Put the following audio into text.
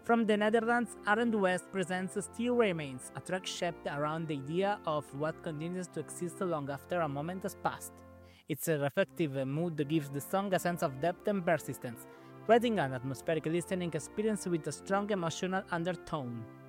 From the Netherlands, Arend West presents Still Remains, a track shaped around the idea of what continues to exist long after a moment has passed. Its reflective mood gives the song a sense of depth and persistence, creating an atmospheric listening experience with a strong emotional undertone.